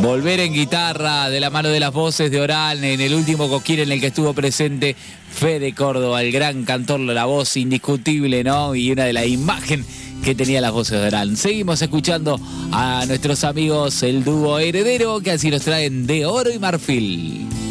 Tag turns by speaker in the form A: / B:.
A: volver en guitarra de la mano de las voces de Orán en el último Cosquín en el que estuvo presente Fede Córdoba, el gran cantor, la voz indiscutible, ¿no? Y una de las imágenes que tenía las voces de Orán. Seguimos escuchando a nuestros amigos el dúo Heredero, que así nos traen De Oro y Marfil.